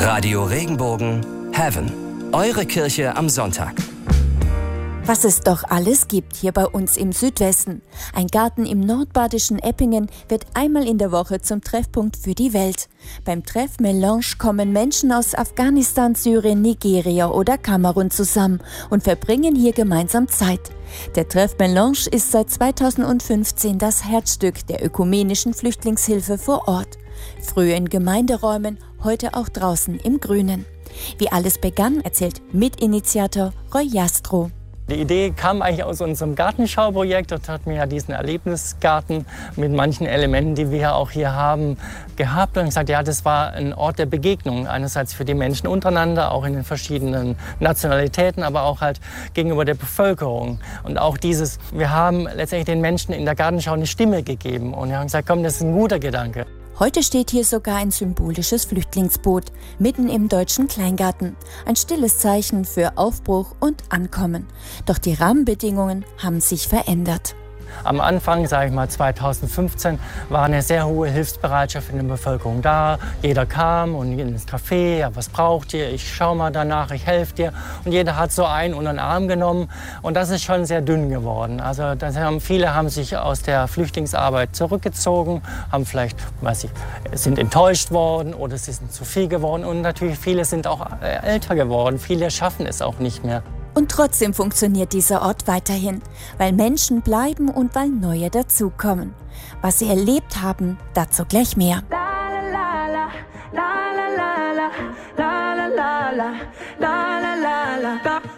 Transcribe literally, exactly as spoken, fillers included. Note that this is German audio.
Radio Regenbogen Heaven. Eure Kirche am Sonntag. Was es doch alles gibt hier bei uns im Südwesten. Ein Garten im nordbadischen Eppingen wird einmal in der Woche zum Treffpunkt für die Welt. Beim Treff Melange kommen Menschen aus Afghanistan, Syrien, Nigeria oder Kamerun zusammen und verbringen hier gemeinsam Zeit. Der Treff Melange ist seit zweitausendfünfzehn das Herzstück der ökumenischen Flüchtlingshilfe vor Ort. Früher in Gemeinderäumen, heute auch draußen im Grünen. Wie alles begann, erzählt Mitinitiator Roy Jastrow. Die Idee kam eigentlich aus unserem Gartenschauprojekt. Dort hatten wir ja diesen Erlebnisgarten mit manchen Elementen, die wir ja auch hier haben, gehabt. Und gesagt, ja, das war ein Ort der Begegnung. Einerseits für die Menschen untereinander, auch in den verschiedenen Nationalitäten, aber auch halt gegenüber der Bevölkerung. Und auch dieses, wir haben letztendlich den Menschen in der Gartenschau eine Stimme gegeben. Und wir haben gesagt, komm, das ist ein guter Gedanke. Heute steht hier sogar ein symbolisches Flüchtlingsboot, mitten im deutschen Kleingarten. Ein stilles Zeichen für Aufbruch und Ankommen. Doch die Rahmenbedingungen haben sich verändert. Am Anfang, sage ich mal zweitausendfünfzehn, war eine sehr hohe Hilfsbereitschaft in der Bevölkerung da. Jeder kam und ins Café, ja, was braucht ihr? Ich schau mal danach, ich helfe dir. Und jeder hat so einen unter den Arm genommen. Und das ist schon sehr dünn geworden. Also das haben, viele haben sich aus der Flüchtlingsarbeit zurückgezogen, haben vielleicht, weiß ich, sind enttäuscht worden oder sie sind zu viel geworden. Und natürlich viele sind auch älter geworden. Viele schaffen es auch nicht mehr. Und trotzdem funktioniert dieser Ort weiterhin, weil Menschen bleiben und weil neue dazukommen. Was sie erlebt haben, dazu gleich mehr. La, la, la, la, la, la, la, la, la, la, la, la, la.